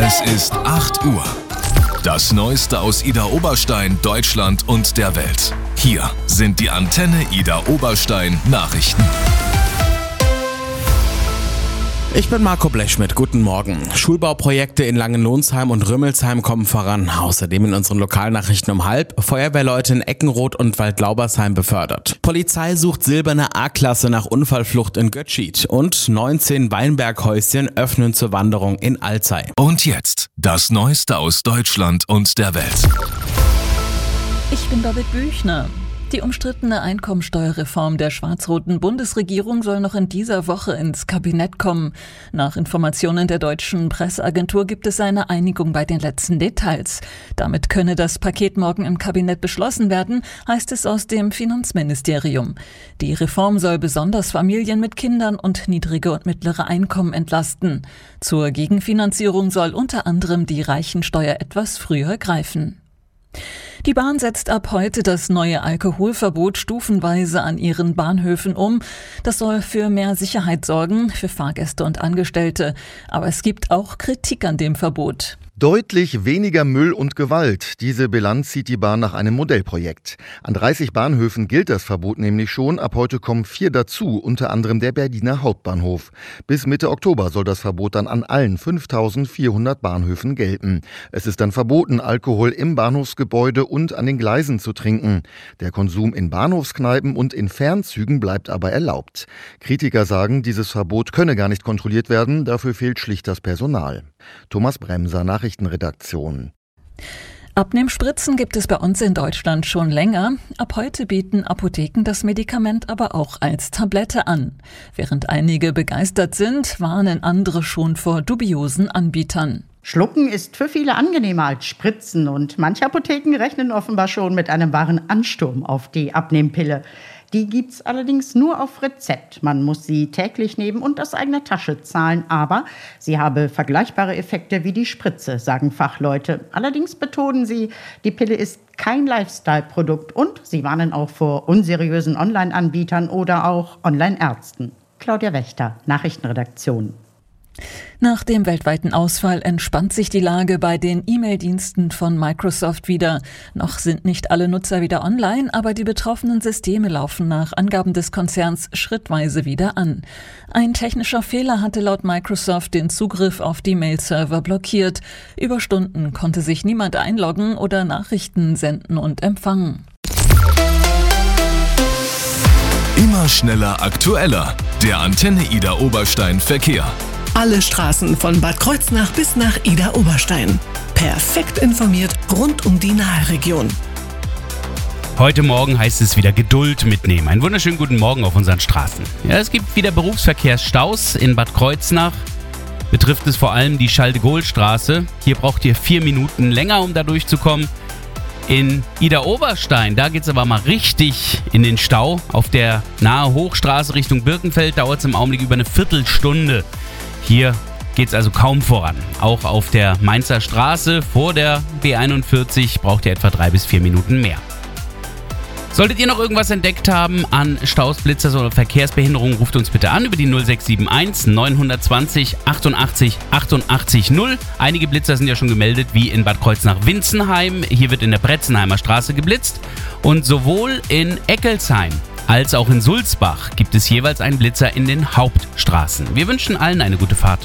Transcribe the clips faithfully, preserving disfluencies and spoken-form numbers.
Es ist acht Uhr. Das Neueste aus Idar-Oberstein, Deutschland und der Welt. Hier sind die Antenne Idar-Oberstein Nachrichten. Ich bin Marco Blechschmidt, guten Morgen. Schulbauprojekte in Langenlonsheim und Rümmelsheim kommen voran. Außerdem in unseren Lokalnachrichten um halb Feuerwehrleute in Eckenroth und Waldlaubersheim befördert. Polizei sucht silberne A-Klasse nach Unfallflucht in Götschied und neunzehn Weinberghäuschen öffnen zur Wanderung in Alzey. Und jetzt das Neueste aus Deutschland und der Welt. Ich bin David Büchner. Die umstrittene Einkommensteuerreform der schwarz-roten Bundesregierung soll noch in dieser Woche ins Kabinett kommen. Nach Informationen der deutschen Presseagentur gibt es eine Einigung bei den letzten Details. Damit könne das Paket morgen im Kabinett beschlossen werden, heißt es aus dem Finanzministerium. Die Reform soll besonders Familien mit Kindern und niedrige und mittlere Einkommen entlasten. Zur Gegenfinanzierung soll unter anderem die Reichensteuer etwas früher greifen. Die Bahn setzt ab heute das neue Alkoholverbot stufenweise an ihren Bahnhöfen um. Das soll für mehr Sicherheit sorgen, für Fahrgäste und Angestellte. Aber es gibt auch Kritik an dem Verbot. Deutlich weniger Müll und Gewalt. Diese Bilanz zieht die Bahn nach einem Modellprojekt. An dreißig Bahnhöfen gilt das Verbot nämlich schon. Ab heute kommen vier dazu, unter anderem der Berliner Hauptbahnhof. Bis Mitte Oktober soll das Verbot dann an allen fünftausendvierhundert Bahnhöfen gelten. Es ist dann verboten, Alkohol im Bahnhofsgebäude und an den Gleisen zu trinken. Der Konsum in Bahnhofskneipen und in Fernzügen bleibt aber erlaubt. Kritiker sagen, dieses Verbot könne gar nicht kontrolliert werden. Dafür fehlt schlicht das Personal. Thomas Bremser, Nachrichtenredaktion. Abnehmspritzen gibt es bei uns in Deutschland schon länger. Ab heute bieten Apotheken das Medikament aber auch als Tablette an. Während einige begeistert sind, warnen andere schon vor dubiosen Anbietern. Schlucken ist für viele angenehmer als Spritzen und manche Apotheken rechnen offenbar schon mit einem wahren Ansturm auf die Abnehmpille. Die gibt's allerdings nur auf Rezept. Man muss sie täglich nehmen und aus eigener Tasche zahlen. Aber sie habe vergleichbare Effekte wie die Spritze, sagen Fachleute. Allerdings betonen sie, die Pille ist kein Lifestyle-Produkt und sie warnen auch vor unseriösen Online-Anbietern oder auch Online-Ärzten. Claudia Wächter, Nachrichtenredaktion. Nach dem weltweiten Ausfall entspannt sich die Lage bei den E-Mail-Diensten von Microsoft wieder. Noch sind nicht alle Nutzer wieder online, aber die betroffenen Systeme laufen nach Angaben des Konzerns schrittweise wieder an. Ein technischer Fehler hatte laut Microsoft den Zugriff auf die Mail-Server blockiert. Über Stunden konnte sich niemand einloggen oder Nachrichten senden und empfangen. Immer schneller, aktueller. Der Antenne Idar-Oberstein Verkehr. Alle Straßen von Bad Kreuznach bis nach Idar-Oberstein. Perfekt informiert rund um die Nahregion. Heute Morgen heißt es wieder Geduld mitnehmen. Einen wunderschönen guten Morgen auf unseren Straßen. Ja, es gibt wieder Berufsverkehrsstaus in Bad Kreuznach. Betrifft es vor allem die Charles-de-Gaulle-Straße. Hier braucht ihr vier Minuten länger, um da durchzukommen. In Idar-Oberstein, da geht es aber mal richtig in den Stau. Auf der nahe Hochstraße Richtung Birkenfeld dauert es im Augenblick über eine Viertelstunde. Hier geht es also kaum voran. Auch auf der Mainzer Straße vor der B einundvierzig braucht ihr etwa drei bis vier Minuten mehr. Solltet ihr noch irgendwas entdeckt haben an Staus, Blitzer oder Verkehrsbehinderungen, ruft uns bitte an über die null sechs sieben eins neun zwei null achtundachtzig achtundachtzig null. Einige Blitzer sind ja schon gemeldet, wie in Bad Kreuznach-Winzenheim. Hier wird in der Bretzenheimer Straße geblitzt. Und sowohl in Eckelsheim als auch in Sulzbach gibt es jeweils einen Blitzer in den Hauptstraßen. Wir wünschen allen eine gute Fahrt.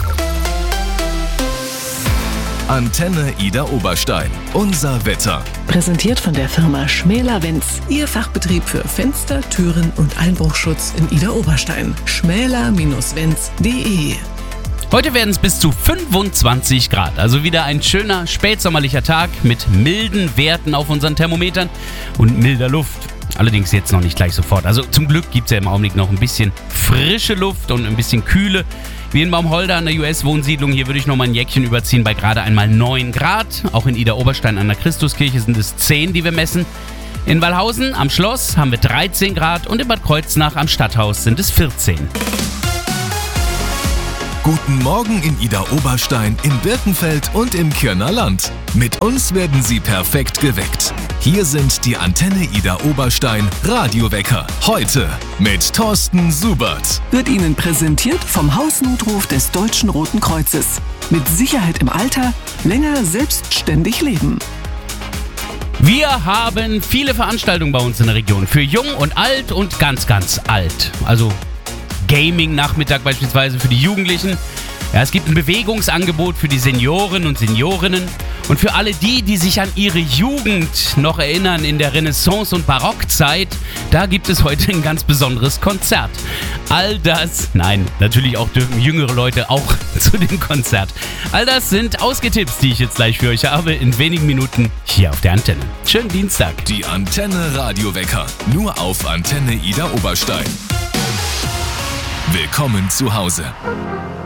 Antenne Idar-Oberstein. Unser Wetter. Präsentiert von der Firma Schmäler-Wenz. Ihr Fachbetrieb für Fenster, Türen und Einbruchschutz in Idar-Oberstein. schmäler Bindestrich wenz punkt de. Heute werden es bis zu fünfundzwanzig Grad. Also wieder ein schöner spätsommerlicher Tag mit milden Werten auf unseren Thermometern und milder Luft. Allerdings jetzt noch nicht gleich sofort. Also zum Glück gibt es ja im Augenblick noch ein bisschen frische Luft und ein bisschen Kühle. Wie in Baumholder an der U S-Wohnsiedlung, hier würde ich noch mal ein Jäckchen überziehen bei gerade einmal neun Grad. Auch in Idar-Oberstein an der Christuskirche sind es zehn, die wir messen. In Wallhausen am Schloss haben wir dreizehn Grad und in Bad Kreuznach am Stadthaus sind es vierzehn. Guten Morgen in Idar-Oberstein, in Birkenfeld und im Kirner Land. Mit uns werden Sie perfekt geweckt. Hier sind die Antenne Idar-Oberstein Radiowecker. Heute mit Thorsten Subert. Wird Ihnen präsentiert vom Hausnotruf des Deutschen Roten Kreuzes. mit Sicherheit im Alter, länger selbstständig leben. Wir haben viele Veranstaltungen bei uns in der Region. Für jung und alt und ganz, ganz alt. Also Gaming-Nachmittag beispielsweise für die Jugendlichen. Ja, es gibt ein Bewegungsangebot für die Senioren und Seniorinnen. Und für alle die, die sich an ihre Jugend noch erinnern in der Renaissance- und Barockzeit, da gibt es heute ein ganz besonderes Konzert. All das, nein, natürlich auch dürfen jüngere Leute auch zu dem Konzert. All das sind Ausgetipps, die ich jetzt gleich für euch habe, in wenigen Minuten hier auf der Antenne. Schönen Dienstag. Die Antenne Radiowecker, nur auf Antenne Ida Oberstein. Willkommen zu Hause.